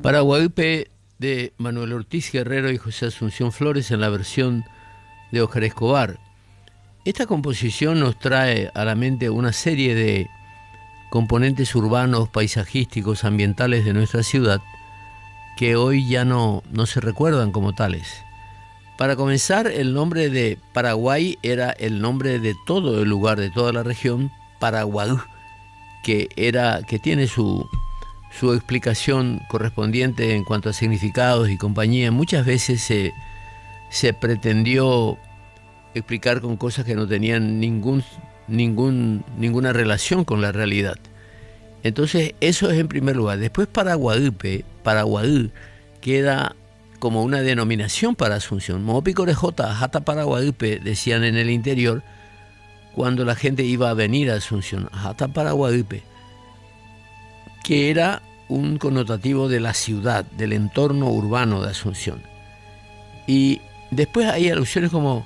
Paraguaype de Manuel Ortiz Guerrero y José Asunción Flores en la versión de Óscar Escobar. Esta composición nos trae a la mente una serie de componentes urbanos, paisajísticos, ambientales de nuestra ciudad que hoy ya no se recuerdan como tales. Para comenzar, el nombre de Paraguay era el nombre de todo el lugar, de toda la región, Paraguay, que tiene su explicación correspondiente en cuanto a significados y compañía. Muchas veces se pretendió explicar con cosas que no tenían ninguna relación con la realidad. Entonces, eso es en primer lugar. Después Paraguay queda como una denominación para Asunción. Mopicorejota, Jata Paraguaype, decían en el interior, cuando la gente iba a venir a Asunción, Jata Paraguaype, que era un connotativo de la ciudad, del entorno urbano de Asunción. Y después hay alusiones como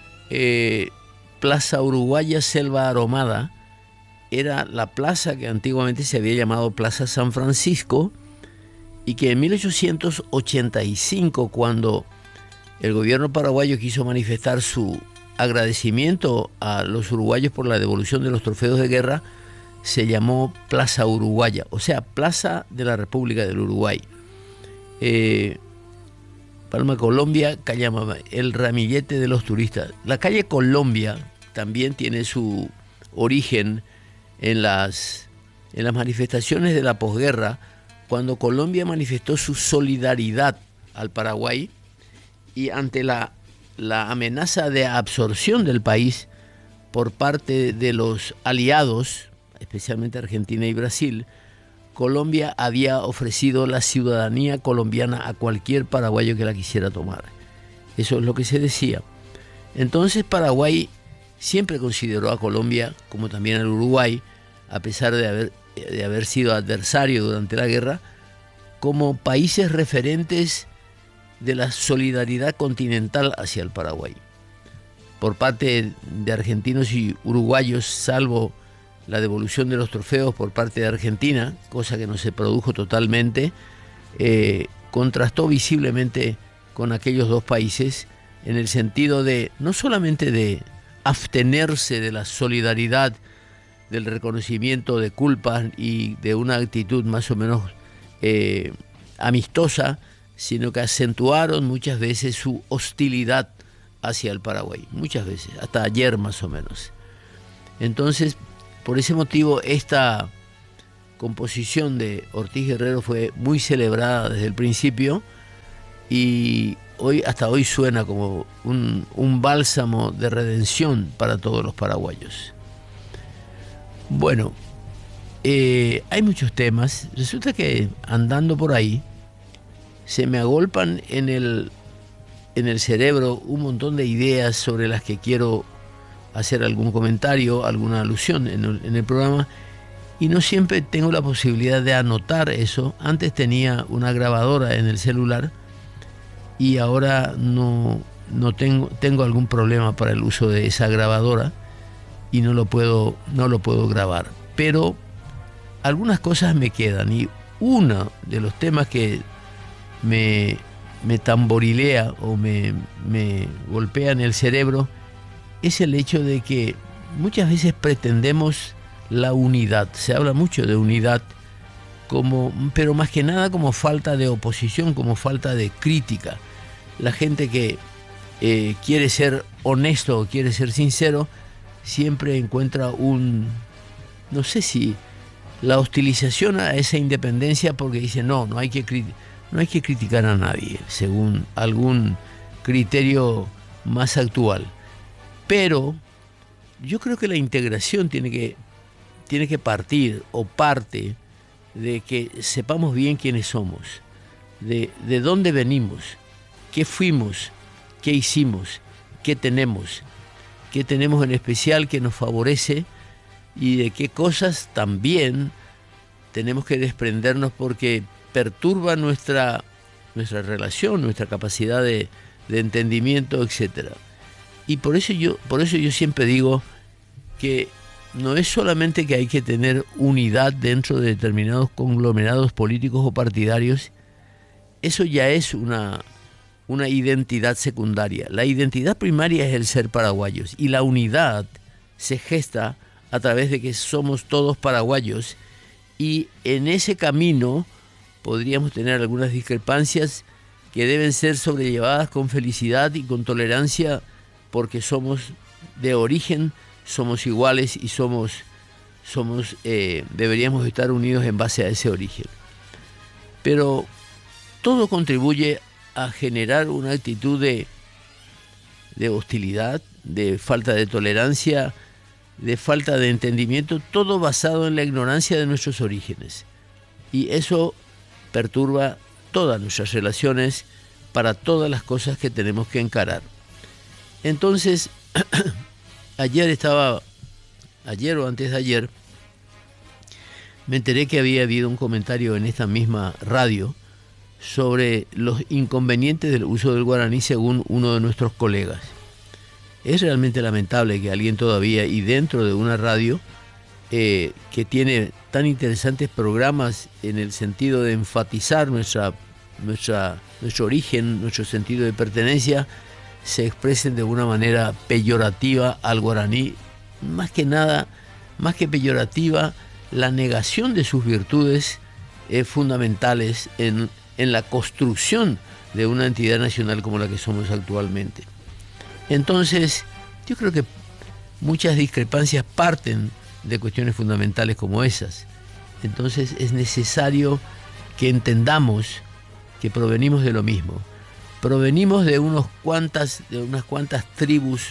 Plaza Uruguaya Selva Aromada, era la plaza que antiguamente se había llamado Plaza San Francisco, y que en 1885, cuando el gobierno paraguayo quiso manifestar su agradecimiento a los uruguayos por la devolución de los trofeos de guerra, se llamó Plaza Uruguaya, o sea, Plaza de la República del Uruguay. Palma Colombia, el ramillete de los turistas. La calle Colombia también tiene su origen en las manifestaciones de la posguerra, cuando Colombia manifestó su solidaridad al Paraguay y ante la amenaza de absorción del país por parte de los aliados, especialmente Argentina y Brasil, Colombia había ofrecido la ciudadanía colombiana a cualquier paraguayo que la quisiera tomar. Eso es lo que se decía. Entonces Paraguay siempre consideró a Colombia, como también al Uruguay, a pesar de haber sido adversario durante la guerra, como países referentes de la solidaridad continental hacia el Paraguay. Por parte de argentinos y uruguayos, salvo la devolución de los trofeos por parte de Argentina, cosa que no se produjo totalmente, contrastó visiblemente con aquellos dos países en el sentido de no solamente de abstenerse de la solidaridad, del reconocimiento de culpas y de una actitud más o menos amistosa, sino que acentuaron muchas veces su hostilidad hacia el Paraguay, muchas veces, hasta ayer más o menos. Entonces, por ese motivo, esta composición de Ortiz Guerrero fue muy celebrada desde el principio y hasta hoy suena como un bálsamo de redención para todos los paraguayos. Bueno, hay muchos temas. Resulta que andando por ahí se me agolpan en el cerebro un montón de ideas sobre las que quiero hacer algún comentario, alguna alusión en el programa, y no siempre tengo la posibilidad de anotar eso. Antes tenía una grabadora en el celular y ahora no tengo algún problema para el uso de esa grabadora y no lo puedo grabar. Pero algunas cosas me quedan, y uno de los temas que me tamborilea o me golpea en el cerebro es el hecho de que muchas veces pretendemos la unidad. Se habla mucho de unidad, pero más que nada como falta de oposición, como falta de crítica. La gente que quiere ser honesto o quiere ser sincero siempre encuentra no sé si la hostilización a esa independencia, porque dice no hay que criticar a nadie según algún criterio más actual. Pero yo creo que la integración tiene que partir o parte de que sepamos bien quiénes somos, de dónde venimos, qué fuimos, qué hicimos, qué tenemos en especial que nos favorece, y de qué cosas también tenemos que desprendernos porque perturban nuestra relación, nuestra capacidad de entendimiento, etcétera. Y por eso yo siempre digo que no es solamente que hay que tener unidad dentro de determinados conglomerados políticos o partidarios, eso ya es una identidad secundaria. La identidad primaria es el ser paraguayos, y la unidad se gesta a través de que somos todos paraguayos, y en ese camino podríamos tener algunas discrepancias que deben ser sobrellevadas con felicidad y con tolerancia, porque somos de origen, somos iguales y deberíamos estar unidos en base a ese origen. Pero todo contribuye a generar una actitud de hostilidad, de falta de tolerancia, de falta de entendimiento, todo basado en la ignorancia de nuestros orígenes. Y eso perturba todas nuestras relaciones para todas las cosas que tenemos que encarar. Entonces, ayer o antes de ayer, me enteré que había habido un comentario en esta misma radio sobre los inconvenientes del uso del guaraní según uno de nuestros colegas. Es realmente lamentable que alguien todavía, y dentro de una radio que tiene tan interesantes programas en el sentido de enfatizar nuestro origen, nuestro sentido de pertenencia, se expresen de una manera peyorativa al guaraní. Más que nada, más que peyorativa, la negación de sus virtudes fundamentales en la construcción de una entidad nacional como la que somos actualmente. Entonces, yo creo que muchas discrepancias parten de cuestiones fundamentales como esas. Entonces es necesario que entendamos que provenimos de lo mismo. Provenimos de unas cuantas tribus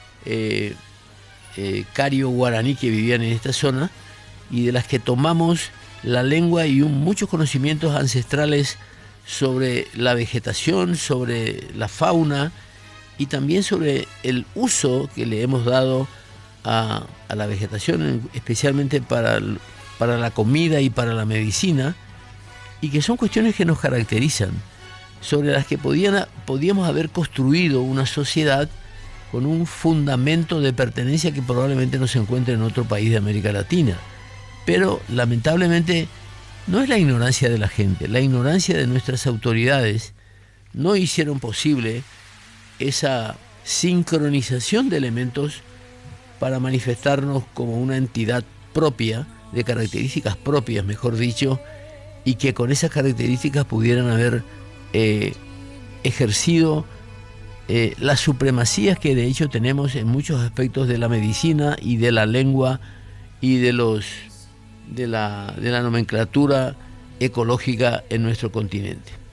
cario guaraní que vivían en esta zona, y de las que tomamos la lengua y muchos conocimientos ancestrales sobre la vegetación, sobre la fauna, y también sobre el uso que le hemos dado a la vegetación, especialmente para la comida y para la medicina, y que son cuestiones que nos caracterizan, sobre las que podíamos haber construido una sociedad con un fundamento de pertenencia que probablemente no se encuentre en otro país de América Latina. Pero lamentablemente no es la ignorancia de la gente, la ignorancia de nuestras autoridades no hicieron posible esa sincronización de elementos para manifestarnos como una entidad propia, de características propias, mejor dicho, y que con esas características pudieran haber ejercido las supremacías que de hecho tenemos en muchos aspectos de la medicina y de la lengua y de la nomenclatura ecológica en nuestro continente.